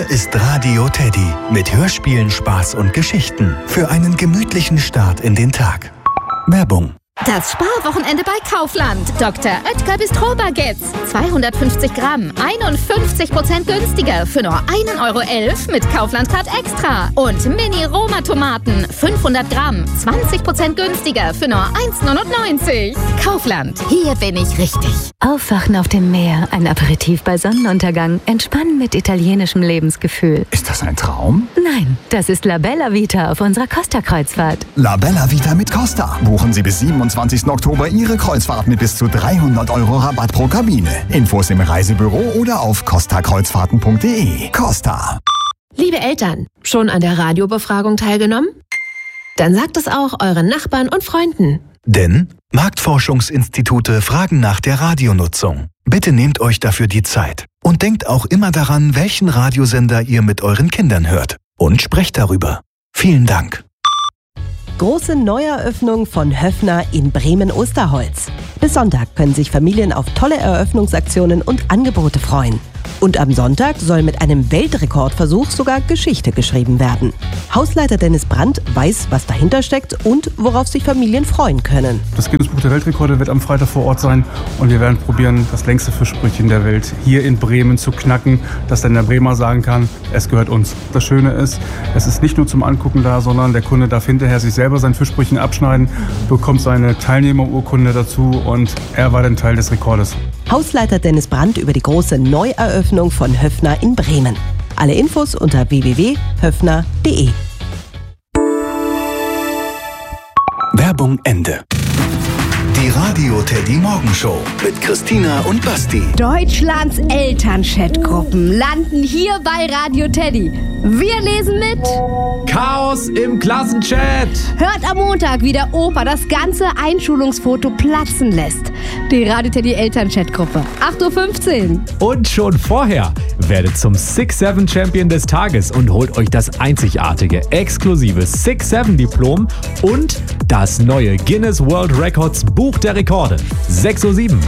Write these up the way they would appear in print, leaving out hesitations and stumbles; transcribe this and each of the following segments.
Hier ist Radio Teddy mit Hörspielen, Spaß und Geschichten für einen gemütlichen Start in den Tag. Werbung. Das Sparwochenende bei Kaufland. Dr. Oetker Bistro-Baguettes. 250 Gramm, 51% günstiger für nur 1,11 € mit Kaufland-Card Extra. Und Mini-Roma-Tomaten, 500 Gramm, 20% günstiger für nur 1,99 €. Kaufland, hier bin ich richtig. Aufwachen auf dem Meer, ein Aperitif bei Sonnenuntergang, entspannen mit italienischem Lebensgefühl. Ist das ein Traum? Nein, das ist La Bella Vita auf unserer Costa-Kreuzfahrt. La Bella Vita mit Costa. Buchen Sie bis 27. Oktober Ihre Kreuzfahrt mit bis zu 300 € Rabatt pro Kabine. Infos im Reisebüro oder auf costakreuzfahrten.de. Costa. Liebe Eltern, schon an der Radiobefragung teilgenommen? Dann sagt es auch euren Nachbarn und Freunden. Denn Marktforschungsinstitute fragen nach der Radionutzung. Bitte nehmt euch dafür die Zeit. Und denkt auch immer daran, welchen Radiosender ihr mit euren Kindern hört. Und sprecht darüber. Vielen Dank. Große Neueröffnung von Höffner in Bremen-Osterholz. Bis Sonntag können sich Familien auf tolle Eröffnungsaktionen und Angebote freuen. Und am Sonntag soll mit einem Weltrekordversuch sogar Geschichte geschrieben werden. Hausleiter Dennis Brandt weiß, was dahinter steckt und worauf sich Familien freuen können. Das Guinness-Buch der Weltrekorde wird am Freitag vor Ort sein und wir werden probieren, das längste Fischbrötchen der Welt hier in Bremen zu knacken, dass dann der Bremer sagen kann, es gehört uns. Das Schöne ist, es ist nicht nur zum Angucken da, sondern der Kunde darf hinterher sich selber sein Fischbrötchen abschneiden, bekommt seine Teilnehmerurkunde dazu und er war dann Teil des Rekordes. Hausleiter Dennis Brandt über die große Neueröffnung von Höffner in Bremen. Alle Infos unter www.höffner.de. Werbung Ende. Die Radio Teddy Morgenshow mit Christina und Basti. Deutschlands Elternchatgruppen landen hier bei Radio Teddy. Wir lesen mit. Chaos im Klassenchat. Hört am Montag, wie der Opa das ganze Einschulungsfoto platzen lässt. Die Radio Teddy Elternchatgruppe. 8:15 Uhr. Und schon vorher werdet zum 6-7 Champion des Tages und holt euch das einzigartige, exklusive 6-7 Diplom und das neue Guinness World Records Buch der Rekorde. 6:07 Uhr.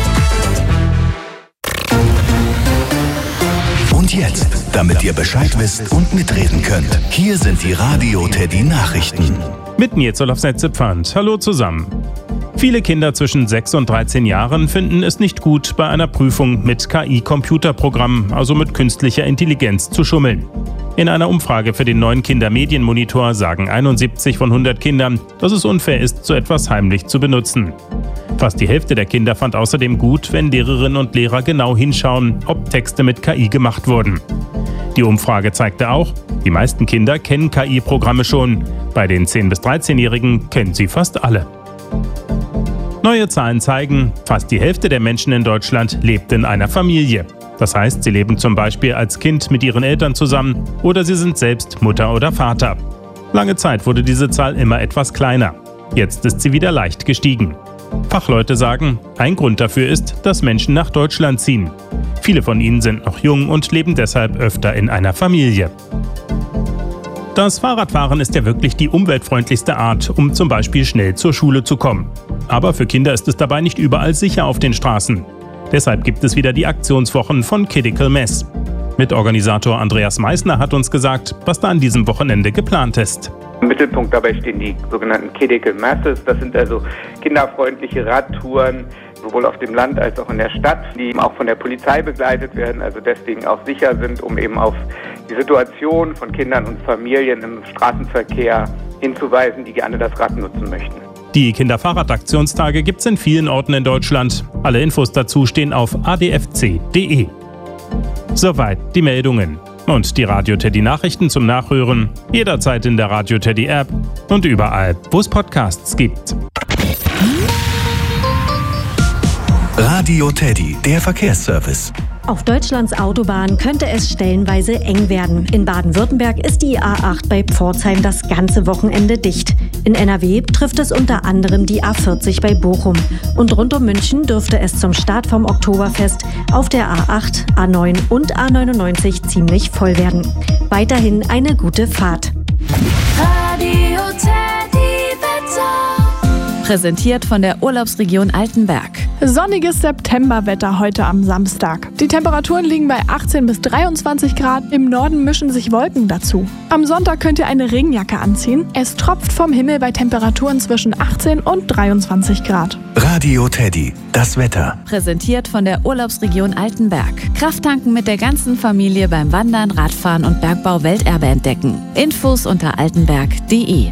Und jetzt, damit ihr Bescheid wisst und mitreden könnt, hier sind die Radio Teddy Nachrichten. Mit mir Zolofsnetze-Pfand. Hallo zusammen. Viele Kinder zwischen 6 und 13 Jahren finden es nicht gut, bei einer Prüfung mit KI-Computerprogrammen, also mit künstlicher Intelligenz, zu schummeln. In einer Umfrage für den neuen Kindermedienmonitor sagen 71 von 100 Kindern, dass es unfair ist, so etwas heimlich zu benutzen. Fast die Hälfte der Kinder fand außerdem gut, wenn Lehrerinnen und Lehrer genau hinschauen, ob Texte mit KI gemacht wurden. Die Umfrage zeigte auch, die meisten Kinder kennen KI-Programme schon. Bei den 10- bis 13-Jährigen kennen sie fast alle. Neue Zahlen zeigen, fast die Hälfte der Menschen in Deutschland lebt in einer Familie. Das heißt, sie leben zum Beispiel als Kind mit ihren Eltern zusammen oder sie sind selbst Mutter oder Vater. Lange Zeit wurde diese Zahl immer etwas kleiner. Jetzt ist sie wieder leicht gestiegen. Fachleute sagen, ein Grund dafür ist, dass Menschen nach Deutschland ziehen. Viele von ihnen sind noch jung und leben deshalb öfter in einer Familie. Das Fahrradfahren ist ja wirklich die umweltfreundlichste Art, um zum Beispiel schnell zur Schule zu kommen. Aber für Kinder ist es dabei nicht überall sicher auf den Straßen. Deshalb gibt es wieder die Aktionswochen von Kidical Mess. Mitorganisator Andreas Meissner hat uns gesagt, was da an diesem Wochenende geplant ist. Im Mittelpunkt dabei stehen die sogenannten Kidical Masses. Das sind also kinderfreundliche Radtouren, sowohl auf dem Land als auch in der Stadt, die auch von der Polizei begleitet werden, also deswegen auch sicher sind, um eben auf die Situation von Kindern und Familien im Straßenverkehr hinzuweisen, die gerne das Rad nutzen möchten. Die Kinderfahrradaktionstage gibt es in vielen Orten in Deutschland. Alle Infos dazu stehen auf adfc.de. Soweit die Meldungen. Und die Radio Teddy Nachrichten zum Nachhören jederzeit in der Radio Teddy App und überall, wo es Podcasts gibt. Radio Teddy, der Verkehrsservice. Auf Deutschlands Autobahnen könnte es stellenweise eng werden. In Baden-Württemberg ist die A8 bei Pforzheim das ganze Wochenende dicht. In NRW trifft es unter anderem die A40 bei Bochum. Und rund um München dürfte es zum Start vom Oktoberfest auf der A8, A9 und A99 ziemlich voll werden. Weiterhin eine gute Fahrt. Radio Teddy Wetter. Präsentiert von der Urlaubsregion Altenberg. Sonniges Septemberwetter heute am Samstag. Die Temperaturen liegen bei 18 bis 23 Grad. Im Norden mischen sich Wolken dazu. Am Sonntag könnt ihr eine Regenjacke anziehen. Es tropft vom Himmel bei Temperaturen zwischen 18 und 23 Grad. Radio Teddy, das Wetter. Präsentiert von der Urlaubsregion Altenberg. Krafttanken mit der ganzen Familie beim Wandern, Radfahren und Bergbau Welterbe entdecken. Infos unter altenberg.de.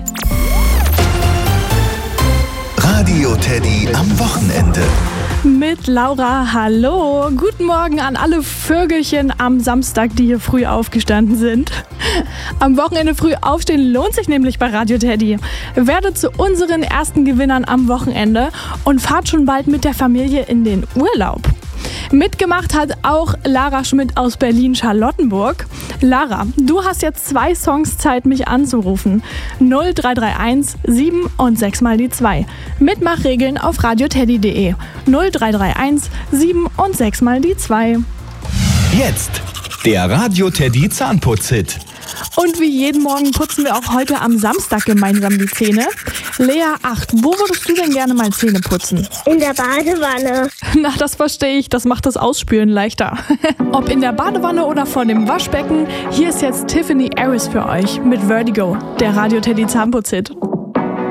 Radio Teddy am Wochenende. Mit Laura, hallo. Guten Morgen an alle Vögelchen am Samstag, die hier früh aufgestanden sind. Am Wochenende früh aufstehen lohnt sich nämlich bei Radio Teddy. Werdet zu unseren ersten Gewinnern am Wochenende und fahrt schon bald mit der Familie in den Urlaub. Mitgemacht hat auch Lara Schmidt aus Berlin-Charlottenburg. Lara, du hast jetzt 2 Songs Zeit, mich anzurufen. 0331 7 und 6 mal die 2. Mitmachregeln auf radioteddy.de. 0331 7 und 6 mal die 2. Jetzt der Radio Teddy Zahnputz-Hit. Und wie jeden Morgen putzen wir auch heute am Samstag gemeinsam die Zähne. Lea 8, wo würdest du denn gerne mal Zähne putzen? In der Badewanne. Na, das verstehe ich. Das macht das Ausspülen leichter. Ob in der Badewanne oder vor dem Waschbecken, hier ist jetzt Tiffany Harris für euch mit Vertigo, der Radio Teddy Zahnputz-Hit.